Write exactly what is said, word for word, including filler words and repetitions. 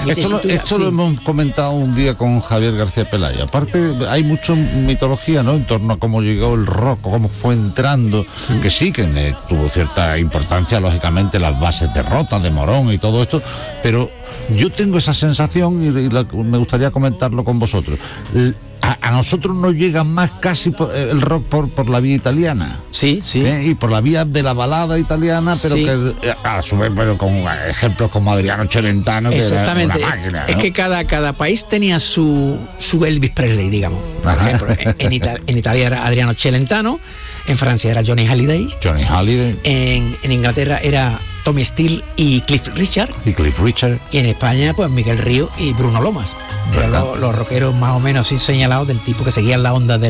Esto, lo, esto sí. lo hemos comentado un día con Javier García Pelaya. Aparte, hay mucha mitología, ¿no?, en torno a cómo llegó el rock, cómo fue entrando, sí. que sí, que eh, tuvo cierta importancia, lógicamente, las bases de Rota, de Morón y todo esto, pero yo tengo esa sensación y, y la, me gustaría comentarlo con vosotros. El, A, a nosotros nos llega más casi por, el rock por, por la vía italiana. Sí, sí. ¿Eh? Y por la vía de la balada italiana, pero sí. que a su vez, pero con ejemplos como Adriano Celentano, que exactamente. era una máquina, es ¿no? que cada, cada país tenía su, su Elvis Presley, digamos. Por Ajá. ejemplo, en, Ita- en Italia era Adriano Celentano, en Francia era Johnny Hallyday. Johnny Hallyday. En, en Inglaterra era Tommy Steele y Cliff Richard. Y Cliff Richard. Y en España, pues Miguel Río y Bruno Lomas. Eran los, los rockeros más o menos así señalados, del tipo que seguían la onda del